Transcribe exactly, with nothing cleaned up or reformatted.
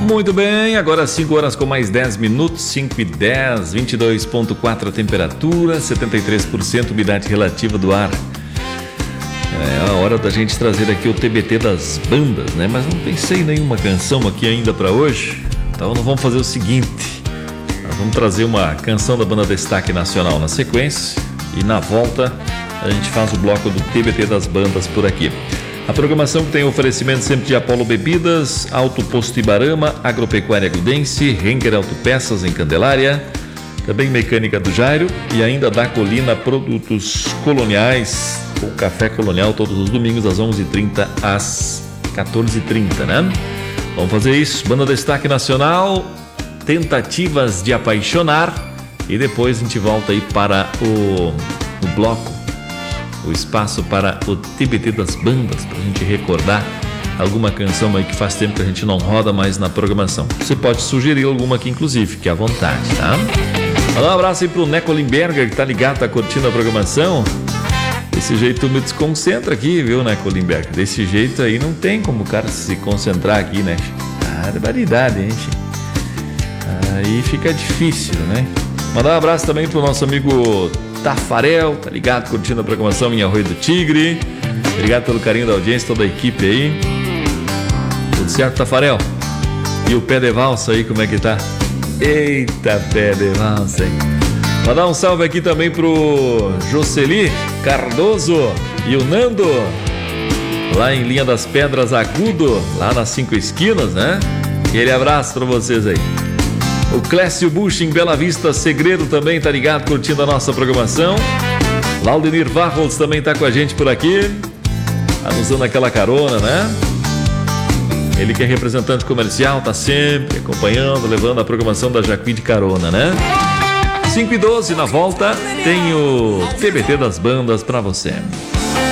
Muito bem, agora cinco horas com mais dez minutos, cinco e dez, vinte e dois vírgula quatro a temperatura, setenta e três por cento umidade relativa do ar. É a hora da gente trazer aqui o T B T das bandas, né? Mas não pensei em nenhuma canção aqui ainda para hoje, então nós vamos fazer o seguinte: nós vamos trazer uma canção da banda Destaque Nacional na sequência e na volta a gente faz o bloco do T B T das bandas por aqui. A programação que tem oferecimento sempre de Apolo Bebidas, Auto Posto Ibarama, Agropecuária Gudense, Henker Autopeças em Candelária, também Mecânica do Jairo e ainda da Colina Produtos Coloniais, o Café Colonial todos os domingos das onze e trinta às quatorze e trinta, né? Vamos fazer isso, Banda Destaque Nacional, Tentativas de Apaixonar e depois a gente volta aí para o, o bloco, o espaço para o T B T das bandas, para a gente recordar alguma canção aí que faz tempo que a gente não roda mais na programação. Você pode sugerir alguma aqui, inclusive, fique à vontade, tá? Mandar um abraço aí pro Neco Limberger, que tá ligado, tá curtindo a programação. Desse jeito tu me desconcentra aqui, viu, Neco Limberger? Desse jeito aí não tem como o cara se concentrar aqui, né? Barbaridade, hein? Aí fica difícil, né? Mandar um abraço também pro nosso amigo Tafarel, tá ligado, curtindo a programação em Arroio do Tigre. Obrigado pelo carinho da audiência, toda a equipe aí. Tudo certo, Tafarel? E o pé de valsa aí, como é que tá? Eita, pé de valsa aí. Vou dar um salve aqui também pro Jocely Cardoso e o Nando, lá em Linha das Pedras Agudo, lá nas Cinco Esquinas, né? Aquele abraço pra vocês aí. O Clécio Bush em Bela Vista Segredo também tá ligado, curtindo a nossa programação. Laudenir Varros também tá com a gente por aqui, tá nos dando aquela carona, né? Ele que é representante comercial, tá sempre acompanhando, levando a programação da Jacuí de carona, né? cinco e doze, na volta tem o T B T das bandas pra você.